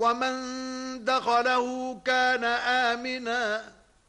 ومن دخله كان آمنا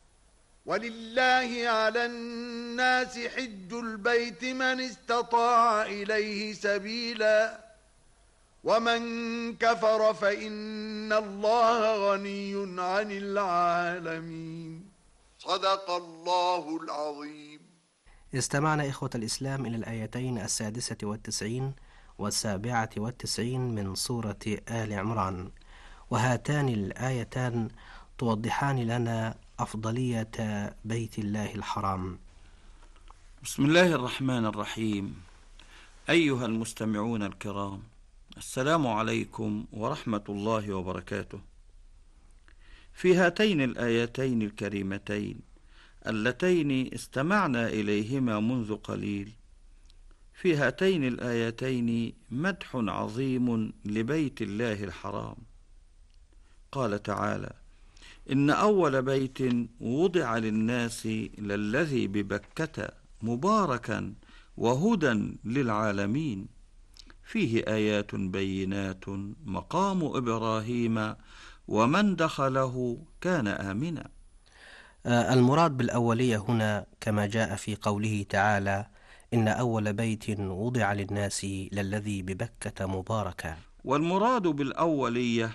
ولله على الناس حج البيت من استطاع إليه سبيلا ومن كفر فإن الله غني عن العالمين. صدق الله العظيم. استمعنا إخوة الإسلام إلى الآيتين 96 و97 من سورة آل عمران، وهاتان الآيتان توضحان لنا أفضلية بيت الله الحرام. بسم الله الرحمن الرحيم. أيها المستمعون الكرام، السلام عليكم ورحمة الله وبركاته. في هاتين الآيتين الكريمتين اللتين استمعنا إليهما منذ قليل، في هاتين الآيتين مدح عظيم لبيت الله الحرام. قال تعالى: إن أول بيت وضع للناس للذي ببكة مباركا وهدى للعالمين فيه آيات بينات مقام إبراهيم ومن دخله كان آمنا. المراد بالأولية هنا كما جاء في قوله تعالى: إن أول بيت وضع للناس للذي ببكة مباركا. والمراد بالأولية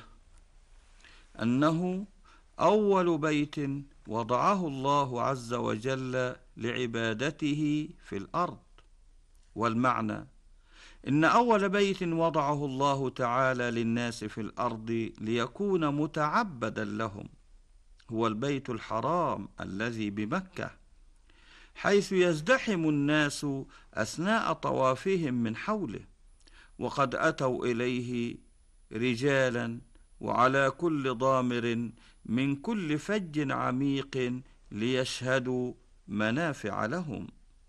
أنه أول بيت وضعه الله عز وجل لعبادته في الأرض. والمعنى إن أول بيت وضعه الله تعالى للناس في الأرض ليكون متعبدا لهم هو البيت الحرام الذي بمكة، حيث يزدحم الناس أثناء طوافهم من حوله، وقد أتوا إليه رجالا وعلى كل ضامر من كل فج عميق ليشهدوا منافع لهم.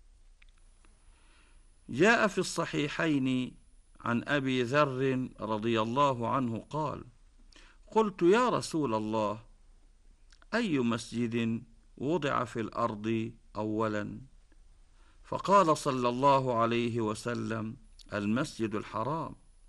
جاء في الصحيحين عن أبي ذر رضي الله عنه قال: قلت يا رسول الله، أي مسجد وضع في الأرض أولا؟ فقال صلى الله عليه وسلم: المسجد الحرام.